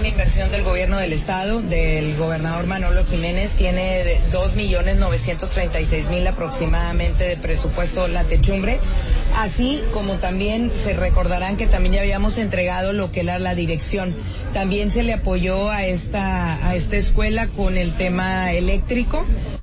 una inversión del gobierno del estado, del gobernador Manolo Jiménez, tiene 2.936.000 aproximadamente de presupuesto la techumbre, así como también se recordarán que también ya habíamos entregado lo que era la dirección. También se le apoyó a esta escuela con el tema eléctrico.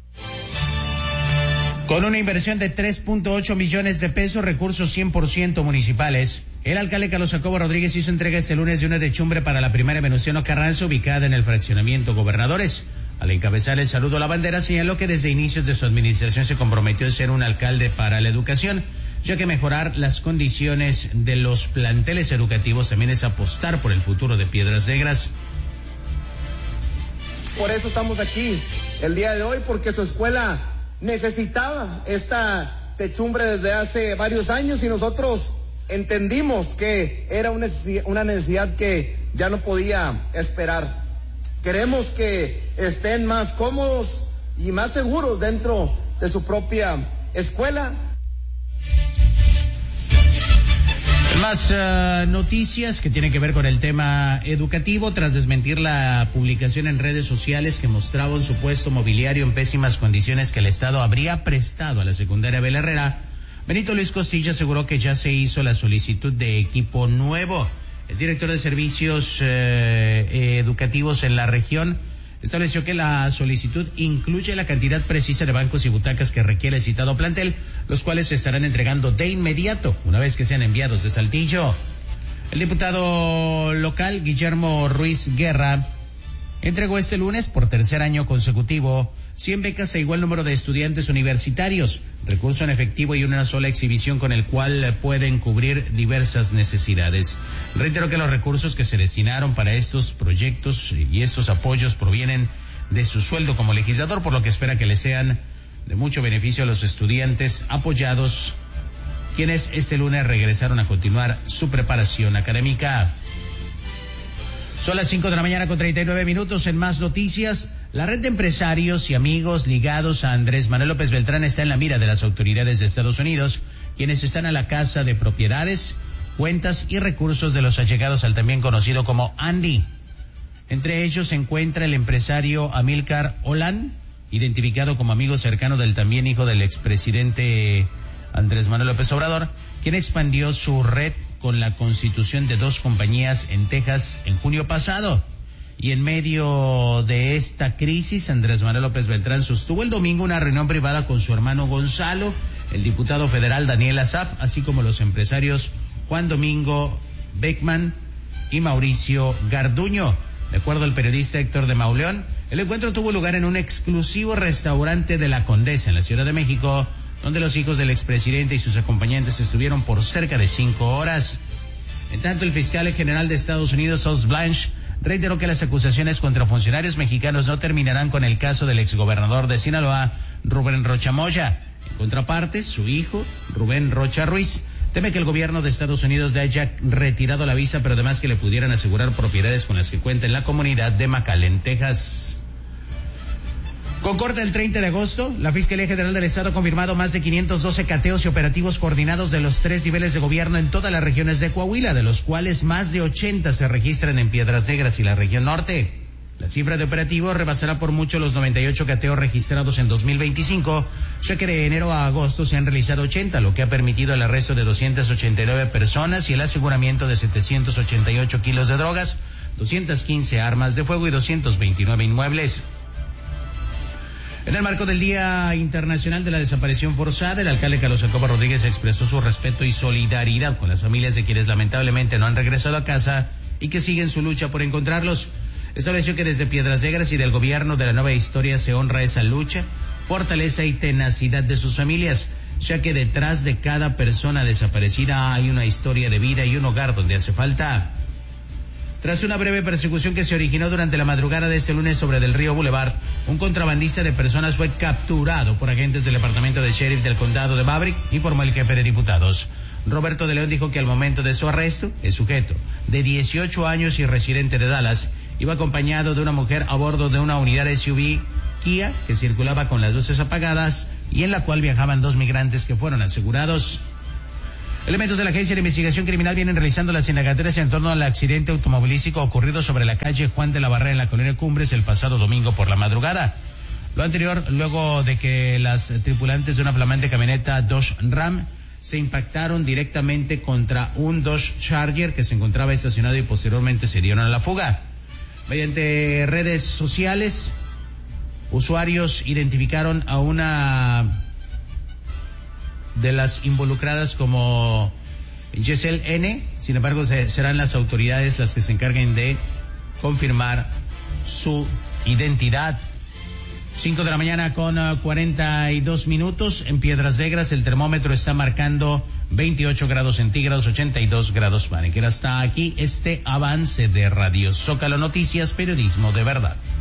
Con una inversión de 3.8 millones de pesos, recursos 100% municipales, el alcalde Carlos Jacobo Rodríguez hizo entrega este lunes de una techumbre para la primaria Venustiano Carranza, ubicada en el fraccionamiento Gobernadores. Al encabezar el saludo a la bandera, señaló que desde inicios de su administración se comprometió a ser un alcalde para la educación, ya que mejorar las condiciones de los planteles educativos también es apostar por el futuro de Piedras Negras. Por eso estamos aquí el día de hoy, porque su escuela necesitaba esta techumbre desde hace varios años y nosotros entendimos que era una necesidad que ya no podía esperar. Queremos que estén más cómodos y más seguros dentro de su propia escuela. Más noticias que tienen que ver con el tema educativo. Tras desmentir la publicación en redes sociales que mostraba un supuesto mobiliario en pésimas condiciones que el Estado habría prestado a la secundaria Abel Herrera, Benito Luis Costilla aseguró que ya se hizo la solicitud de equipo nuevo. El director de servicios educativos en la región estableció que la solicitud incluye la cantidad precisa de bancos y butacas que requiere el citado plantel, los cuales se estarán entregando de inmediato, una vez que sean enviados de Saltillo. El diputado local, Guillermo Ruiz Guerra, entregó este lunes, por tercer año consecutivo, 100 becas a igual número de estudiantes universitarios, recurso en efectivo y una sola exhibición con el cual pueden cubrir diversas necesidades. Reitero que los recursos que se destinaron para estos proyectos y estos apoyos provienen de su sueldo como legislador, por lo que espera que le sean de mucho beneficio a los estudiantes apoyados, quienes este lunes regresaron a continuar su preparación académica. Son las 5 de la mañana con 39 minutos. En más noticias, la red de empresarios y amigos ligados a Andrés Manuel López Beltrán está en la mira de las autoridades de Estados Unidos, quienes están a la caza de propiedades, cuentas y recursos de los allegados al también conocido como Andy. Entre ellos se encuentra el empresario Amílcar Olan, identificado como amigo cercano del también hijo del expresidente Andrés Manuel López Obrador, quien expandió su red con la constitución de 2 compañías en Texas en junio pasado. Y en medio de esta crisis, Andrés Manuel López Beltrán sostuvo el domingo una reunión privada con su hermano Gonzalo, el diputado federal Daniel Asaf, así como los empresarios Juan Domingo Beckman y Mauricio Garduño. De acuerdo al periodista Héctor de Mauleón, el encuentro tuvo lugar en un exclusivo restaurante de La Condesa, en la Ciudad de México, donde los hijos del expresidente y sus acompañantes estuvieron por cerca de 5 horas. En tanto, el fiscal general de Estados Unidos, Sauce Blanche, reiteró que las acusaciones contra funcionarios mexicanos no terminarán con el caso del exgobernador de Sinaloa, Rubén Rocha Moya. En contraparte, su hijo, Rubén Rocha Ruiz, teme que el gobierno de Estados Unidos le haya retirado la visa, pero además que le pudieran asegurar propiedades con las que cuenta en la comunidad de McAllen, Texas. Con corte el 30 de agosto, la Fiscalía General del Estado ha confirmado más de 512 cateos y operativos coordinados de los 3 niveles de gobierno en todas las regiones de Coahuila, de los cuales más de 80 se registran en Piedras Negras y la región norte. La cifra de operativos rebasará por mucho los 98 cateos registrados en 2025, ya que de enero a agosto se han realizado 80, lo que ha permitido el arresto de 289 personas y el aseguramiento de 788 kilos de drogas, 215 armas de fuego y 229 inmuebles. En el marco del Día Internacional de la Desaparición Forzada, el alcalde Carlos Jacobo Rodríguez expresó su respeto y solidaridad con las familias de quienes lamentablemente no han regresado a casa y que siguen su lucha por encontrarlos. Estableció que desde Piedras Negras y del gobierno de la Nueva Historia se honra esa lucha, fortaleza y tenacidad de sus familias, ya que detrás de cada persona desaparecida hay una historia de vida y un hogar donde hace falta. Tras una breve persecución que se originó durante la madrugada de este lunes sobre del Río Boulevard, un contrabandista de personas fue capturado por agentes del departamento de sheriff del condado de Maverick, informó el jefe de diputados. Roberto de León dijo que al momento de su arresto, el sujeto, de 18 años y residente de Dallas, iba acompañado de una mujer a bordo de una unidad SUV Kia que circulaba con las luces apagadas y en la cual viajaban 2 migrantes que fueron asegurados. Elementos de la Agencia de Investigación Criminal vienen realizando las indagatorias en torno al accidente automovilístico ocurrido sobre la calle Juan de la Barrera en la colonia Cumbres el pasado domingo por la madrugada. Lo anterior, luego de que las tripulantes de una flamante camioneta Dodge Ram se impactaron directamente contra un Dodge Charger que se encontraba estacionado y posteriormente se dieron a la fuga. Mediante redes sociales, usuarios identificaron a una de las involucradas como Giselle N. Sin embargo, serán las autoridades las que se encarguen de confirmar su identidad. 5 de la mañana con 42 minutos. En Piedras Negras el termómetro está marcando 28 grados centígrados, 82 grados Fahrenheit. Hasta aquí este avance de Radio Zócalo Noticias, periodismo de verdad.